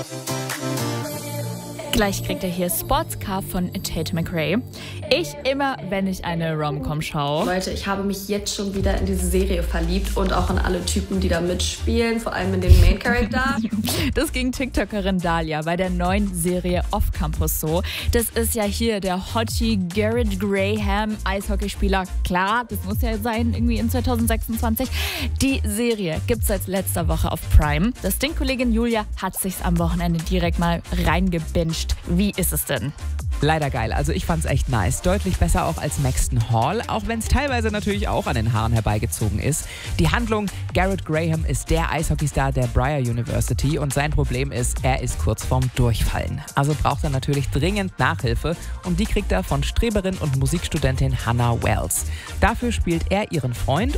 Gleich kriegt ihr hier Sportscar von Tate McRae. Ich immer, wenn ich eine Rom-Com schaue. Leute, ich habe mich jetzt schon wieder in diese Serie verliebt und auch in alle Typen, die da mitspielen, vor allem in den Main-Character. Das ging TikTokerin Dahlia bei der neuen Serie Off Campus so. Das ist ja hier der Hottie Garrett Graham, Eishockeyspieler. Klar, das muss ja sein, irgendwie in 2026. Die Serie gibt's seit letzter Woche auf Prime. Das Ding-Kollegin Julia hat sich's am Wochenende direkt mal reingebinged. Wie ist es denn? Leider geil. Also ich fand's echt nice. Deutlich besser auch als Maxton Hall, auch wenn es teilweise natürlich auch an den Haaren herbeigezogen ist. Die Handlung: Garrett Graham ist der Eishockeystar der Breyer University und sein Problem ist, er ist kurz vorm Durchfallen. Also braucht er natürlich dringend Nachhilfe und die kriegt er von Streberin und Musikstudentin Hannah Wells. Dafür spielt er ihren Freund